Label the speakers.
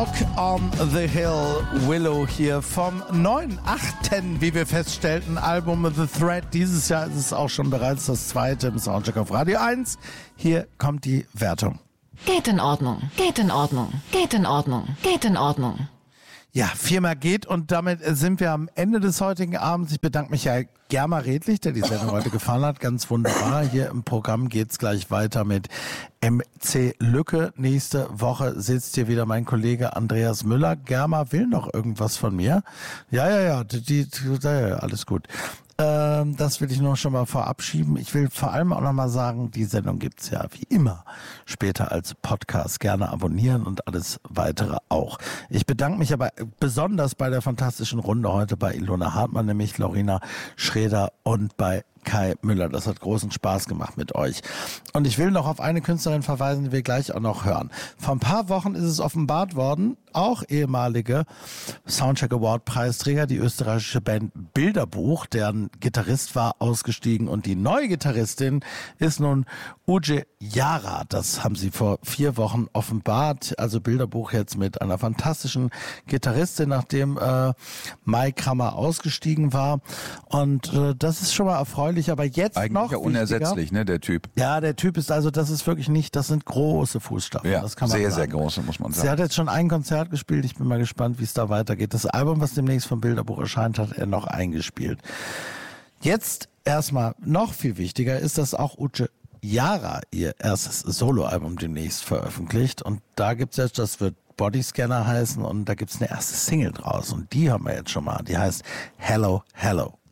Speaker 1: Walk on the Hill, Willow hier vom neuen, 8., wie wir feststellten, Album The Thread. Dieses Jahr ist es auch schon bereits das 2. im Soundcheck auf Radio 1. Hier kommt die Wertung.
Speaker 2: Geht in Ordnung, geht in Ordnung, geht in Ordnung, geht in Ordnung.
Speaker 1: Ja, 4-mal geht und damit sind wir am Ende des heutigen Abends. Ich bedanke mich ja Germa Redlich, der die Sendung heute gefallen hat. Ganz wunderbar. Hier im Programm geht's gleich weiter mit MC Lücke. Nächste Woche sitzt hier wieder mein Kollege Andreas Müller. Germa will noch irgendwas von mir. Ja, alles gut. Das will ich nur schon mal vorab schieben. Ich will vor allem auch noch mal sagen, die Sendung gibt's ja wie immer später als Podcast. Gerne abonnieren und alles weitere auch. Ich bedanke mich aber besonders bei der fantastischen Runde heute bei Ilona Hartmann, nämlich Lorena Schreder und bei Kai Müller. Das hat großen Spaß gemacht mit euch. Und ich will noch auf eine Künstlerin verweisen, die wir gleich auch noch hören. Vor ein paar Wochen ist es offenbart worden, auch ehemalige Soundcheck Award Preisträger, die österreichische Band Bilderbuch, deren Gitarrist war ausgestiegen und die neue Gitarristin ist nun Uje Yara. Das haben sie vor 4 Wochen offenbart. Also Bilderbuch jetzt mit einer fantastischen Gitarristin, nachdem Mike Krammer ausgestiegen war. Und das ist schon mal erfreulich. Aber jetzt
Speaker 3: eigentlich
Speaker 1: noch
Speaker 3: ja unersetzlich, ne, der Typ.
Speaker 1: Ja, der Typ ist also, das ist wirklich nicht, das sind große Fußstapfen.
Speaker 3: Ja,
Speaker 1: das kann man
Speaker 3: sehr,
Speaker 1: sagen.
Speaker 3: sehr große, muss man sagen.
Speaker 1: Sie hat jetzt schon ein Konzert gespielt. Ich bin mal gespannt, wie es da weitergeht. Das Album, was demnächst vom Bilderbuch erscheint, hat er noch eingespielt. Jetzt erstmal noch viel wichtiger ist, dass auch Uje Yara ihr erstes Soloalbum demnächst veröffentlicht. Und da gibt's jetzt, das wird Bodyscanner heißen und da gibt's eine erste Single draus. Und die haben wir jetzt schon mal. Die heißt Hello, Hello.